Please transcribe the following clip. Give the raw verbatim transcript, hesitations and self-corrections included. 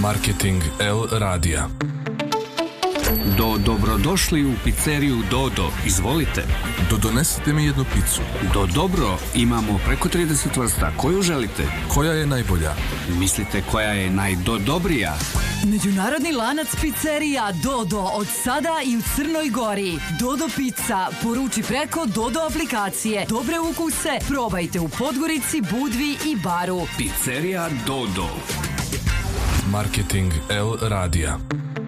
Marketing L radija. Do dobrodošli u pizzeriju Dodo, izvolite. Do donesite mi jednu picu. Do dobro, imamo preko trideset vrsta, koju želite? Koja je najbolja? Mislite koja je najdodobrija? Međunarodni lanac pizzerija Dodo od sada i u Crnoj Gori. Dodo pizza, poruči preko Dodo aplikacije. Dobre ukuse probajte u Podgorici, Budvi i Baru. Pizzerija Dodo. Marketing L radija.